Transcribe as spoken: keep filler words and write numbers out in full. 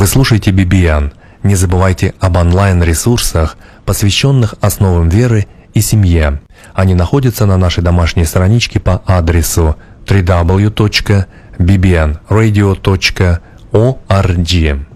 Вы слушаете би би эн. Не забывайте об онлайн-ресурсах, посвященных основам веры и семье. Они находятся на нашей домашней страничке по адресу дабл ю дабл ю дабл ю точка би би эн радио точка орг.